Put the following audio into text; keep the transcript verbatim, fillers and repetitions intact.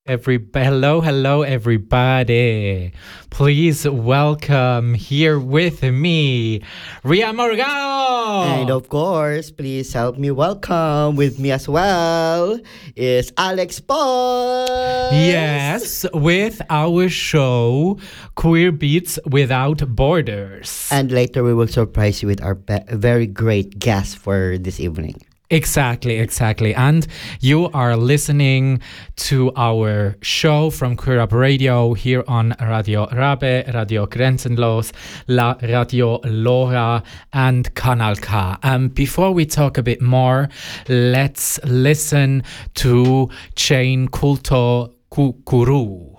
Every hello, hello, everybody. Please welcome here with me, Ria Morgano. And of course, please help me welcome with me as well is Alex Paul. Yes, with our show, Queer Beats Without Borders. And later we will surprise you with our be- very great guest for this evening. Exactly, exactly. And you are listening to our show from Queer Up Radio here on Radio Rabe, Radio Grenzenlos, La Radio Lora, and Kanal K. And before we talk a bit more, let's listen to Chain Kulto Kukuru.